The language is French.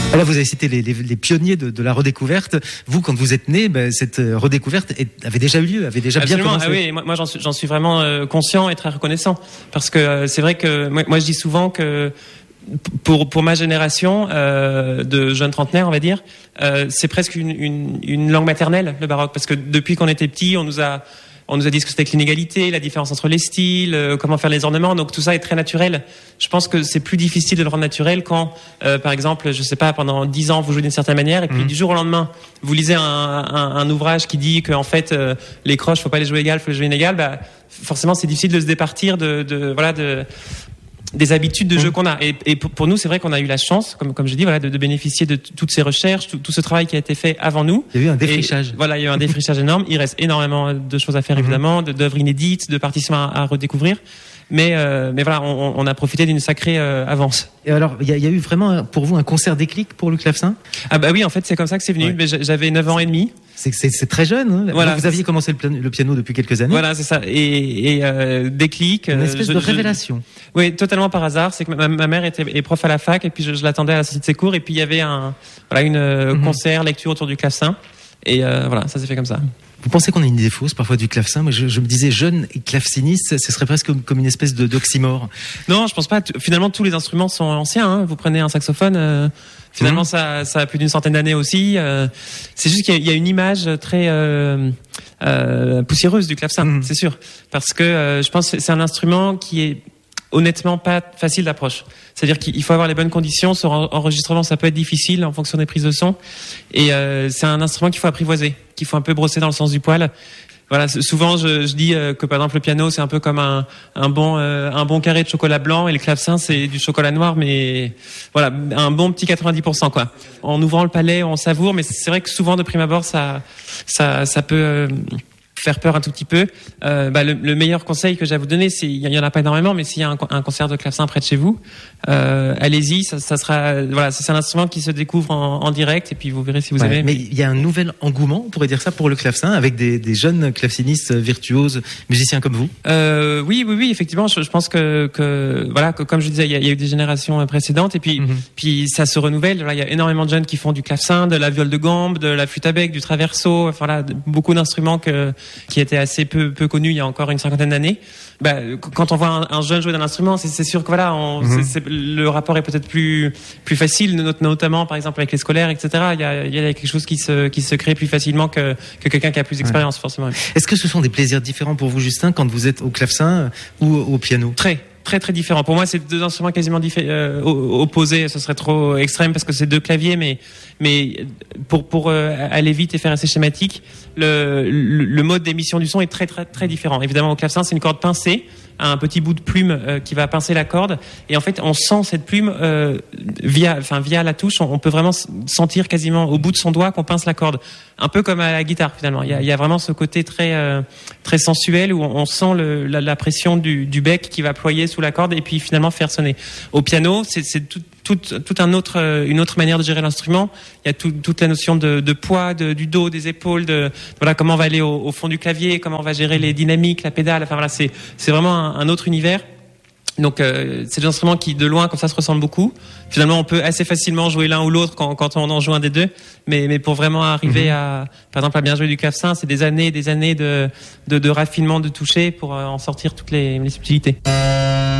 Alors vous avez cité les pionniers de la redécouverte. Vous, quand vous êtes né, cette redécouverte avait déjà eu lieu, avait déjà Absolument. bien commencé. Ah oui, moi j'en suis vraiment conscient et très reconnaissant, parce que c'est vrai que moi je dis souvent que pour ma génération de jeunes trentenaires, on va dire, c'est presque une langue maternelle, le baroque, parce que depuis qu'on était petit, on nous a dit ce que c'était que l'inégalité, la différence entre les styles, comment faire les ornements. Donc tout ça est très naturel. Je pense que c'est plus difficile de le rendre naturel quand, par exemple, je sais pas, pendant 10 ans vous jouez d'une certaine manière et puis du jour au lendemain vous lisez un ouvrage qui dit que en fait les croches faut pas les jouer égales, faut les jouer inégales. Bah forcément c'est difficile de se départir des habitudes de jeu qu'on a. Et pour nous, c'est vrai qu'on a eu la chance, comme je dis, de bénéficier de toutes ces recherches, tout ce travail qui a été fait avant nous. Il y a eu un défrichage. Il y a eu un défrichage énorme. Il reste énormément de choses à faire, évidemment, d'œuvres inédites, de partitions à redécouvrir. Mais voilà, on a profité d'une sacrée avance. Et alors, il y a eu vraiment pour vous un concert déclic pour le clavecin ? Ah bah oui, en fait, c'est comme ça que c'est venu. Ouais. J'avais 9 ans et demi. C'est très jeune. Hein. Voilà. Vous aviez commencé le piano depuis quelques années. Voilà, c'est ça. Et déclic. Une espèce de révélation. Oui, totalement par hasard. C'est que ma mère est prof à la fac et puis je l'attendais à la sortie de ses cours et puis il y avait une concert, lecture autour du clavecin. Et voilà, ça s'est fait comme ça. Vous pensez qu'on a une idée fausse parfois du clavecin ? Moi, je me disais jeune et claveciniste, ce serait presque comme une espèce d'oxymore. Non, je pense pas. Finalement, tous les instruments sont anciens. Hein. Vous prenez un saxophone, finalement, ça a plus d'une centaine d'années aussi. C'est juste qu'il y a une image très poussiéreuse du clavecin, c'est sûr, parce que je pense que c'est un instrument qui est honnêtement pas facile d'approche. C'est-à-dire qu'il faut avoir les bonnes conditions. Sur enregistrement, ça peut être difficile en fonction des prises de son. Et c'est un instrument qu'il faut apprivoiser, qu'il faut un peu brosser dans le sens du poil. Voilà, souvent je dis que par exemple le piano c'est un peu comme un bon carré de chocolat blanc et le clavecin c'est du chocolat noir, mais voilà, un bon petit 90% quoi. En ouvrant le palais, on savoure, mais c'est vrai que souvent de prime abord ça peut faire peur un tout petit peu. Le meilleur conseil que j'ai à vous donner, c'est, il y en a pas énormément, mais s'il y a un concert de clavecin près de chez vous, allez-y, ça sera, voilà, c'est un instrument qui se découvre en direct et puis vous verrez si vous aimez. Mais il y a un nouvel engouement, on pourrait dire ça, pour le clavecin, avec des jeunes clavecinistes virtuoses, musiciens comme vous. Oui, effectivement, je pense que voilà, comme je disais, il y a eu des générations précédentes et puis ça se renouvelle. Là, il y a énormément de jeunes qui font du clavecin, de la viole de gambe, de la flûte à bec, du traverso, enfin là, beaucoup d'instruments qui étaient assez peu connus il y a encore une cinquantaine d'années. Quand on voit un jeune jouer d'un instrument, c'est sûr que voilà, le rapport est peut-être plus facile, notamment par exemple avec les scolaires, etc. Il y a quelque chose qui se crée plus facilement que quelqu'un qui a plus d'expérience, forcément. Est-ce que ce sont des plaisirs différents pour vous, Justin, quand vous êtes au clavecin ou au piano ? Très différent. Pour moi, c'est deux instruments quasiment opposés. Ce serait trop extrême parce que c'est deux claviers, mais pour aller vite et faire assez schématique, le mode d'émission du son est très différent. Évidemment, au clavecin, c'est une corde pincée, un petit bout de plume qui va pincer la corde, et en fait, on sent cette plume via la touche. On peut vraiment sentir quasiment au bout de son doigt qu'on pince la corde, un peu comme à la guitare finalement. Il y a vraiment ce côté très sensuel où on sent la pression du bec qui va ployer sous la corde et puis finalement faire sonner. Au piano, c'est une autre manière de gérer l'instrument. Il y a toute la notion de poids, du dos, des épaules, voilà comment on va aller au fond du clavier, comment on va gérer les dynamiques, la pédale. Enfin voilà, c'est vraiment un autre univers. Donc c'est des instruments qui de loin comme ça se ressemblent beaucoup. Finalement, on peut assez facilement jouer l'un ou l'autre quand on en joue un des deux. Mais pour vraiment arriver par exemple à bien jouer du clavecin, c'est des années de raffinement de toucher pour en sortir toutes les subtilités.